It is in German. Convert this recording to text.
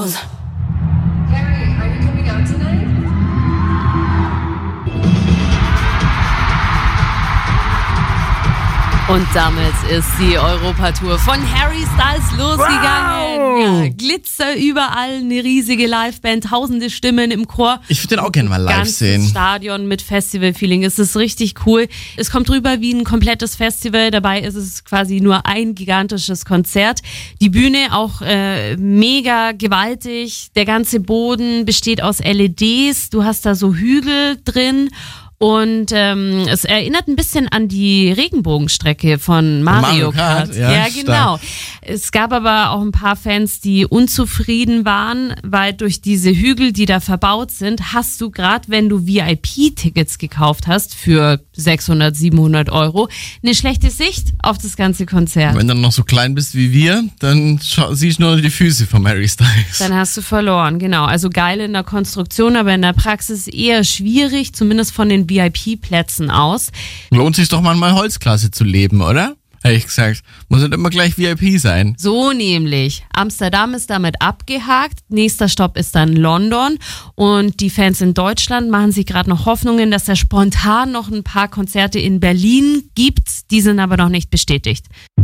los. Harry, are you coming out tonight? Und damit ist die Europatour von Harry Styles losgegangen. Wow. Ja, Glitzer überall, eine riesige Liveband, tausende Stimmen im Chor. Ich würde den auch gerne mal live Ganzes sehen. Stadion mit Festival-Feeling. Es ist richtig cool. Es kommt rüber wie ein komplettes Festival. Dabei ist es quasi nur ein gigantisches Konzert. Die Bühne auch mega gewaltig. Der ganze Boden besteht aus LEDs. Du hast da so Hügel drin. Und es erinnert ein bisschen an die Regenbogenstrecke von Mario Kart. Ja, genau. Es gab aber auch ein paar Fans, die unzufrieden waren, weil durch diese Hügel, die da verbaut sind, hast du gerade, wenn du VIP-Tickets gekauft hast für 600, 700 Euro, eine schlechte Sicht auf das ganze Konzert. Wenn du noch so klein bist wie wir, dann siehst du nur die Füße von Harry Styles. Dann hast du verloren, genau. Also geil in der Konstruktion, aber in der Praxis eher schwierig, zumindest von den VIP-Plätzen aus. Lohnt sich doch mal Holzklasse zu leben, oder? Hätte ich gesagt. Muss nicht immer gleich VIP sein. So nämlich. Amsterdam ist damit abgehakt. Nächster Stopp ist dann London. Und die Fans in Deutschland machen sich gerade noch Hoffnungen, dass es spontan noch ein paar Konzerte in Berlin gibt. Die sind aber noch nicht bestätigt.